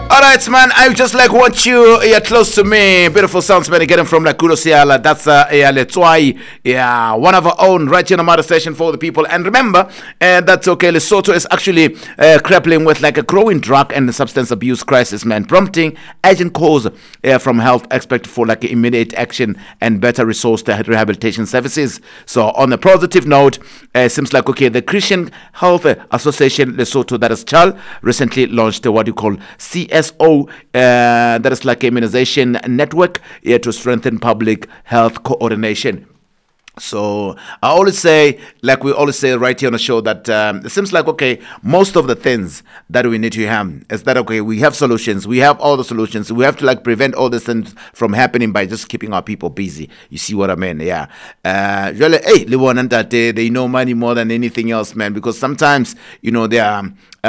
All right, man. I just like want you close to me. Beautiful sounds, man. Getting from like Kudos Yala. That's Letswai. Yeah, one of our own right here on the station for the people. And remember, that's okay. Lesotho is actually grappling with like a growing drug and substance abuse crisis, man, prompting urgent calls from health experts for like immediate action and better resourced rehabilitation services. So, on a positive note, seems like okay, the Christian Health Association Lesotho, that is CHAL, recently launched what you call CSO, that is like immunization network to strengthen public health coordination. So I always say, like we always say right here on the show, that it seems like okay, most of the things that we need to have is that okay, we have solutions, we have all the solutions, we have to like prevent all these things from happening by just keeping our people busy. You see what I mean? Yeah. Really, hey, they know money more than anything else, man, because sometimes they are